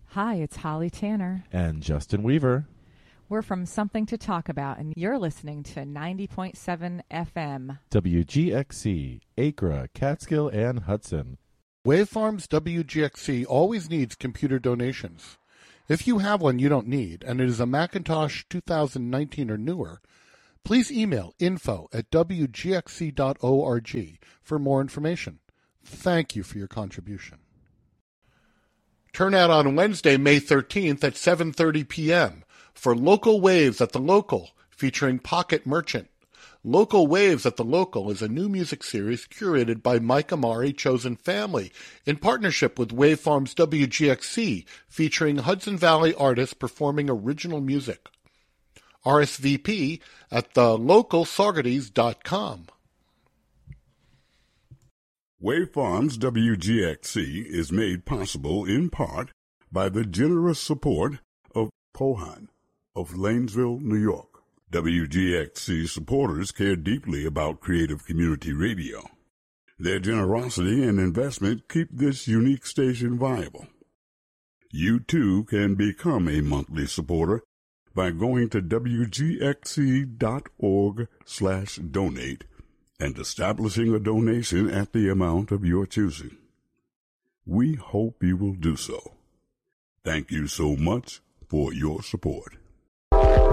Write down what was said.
Hi, it's Holly Tanner. And Justin Weaver. We're from Something to Talk About, and you're listening to 90.7 FM. WGXC, Acra, Catskill, and Hudson. Waveforms WGXC always needs computer donations. If you have one you don't need, and it is a Macintosh 2019 or newer, please email info@wgxc.org for more information. Thank you for your contribution. Turn out on Wednesday, May 13th at 7:30 p.m. for Local Waves at the Local, featuring Pocket Merchant. Local Waves at the Local is a new music series curated by Mike Amari Chosen Family in partnership with Waveforms WGXC, featuring Hudson Valley artists performing original music. RSVP at thelocalsaugerties.com. Waveforms WGXC is made possible in part by the generous support of Pohan of Lanesville, New York. WGXC supporters care deeply about creative community radio. Their generosity and investment keep this unique station viable. You too can become a monthly supporter by going to wgxc.org/donate and establishing a donation at the amount of your choosing. We hope you will do so. Thank you so much for your support.